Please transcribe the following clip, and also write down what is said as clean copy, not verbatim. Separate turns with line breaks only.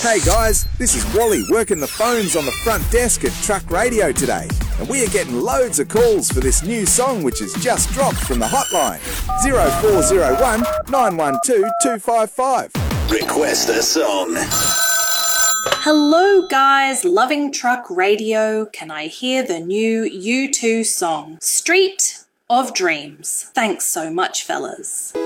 Hey guys, this is Wally working the phones on the front desk at Truck Radio today, and we are getting loads of calls for this new song which has just dropped from the hotline 0401 912 255.
Request a song.
Hello guys, loving Truck Radio. Can I hear the new U2 song, Street of Dreams? Thanks so much, fellas.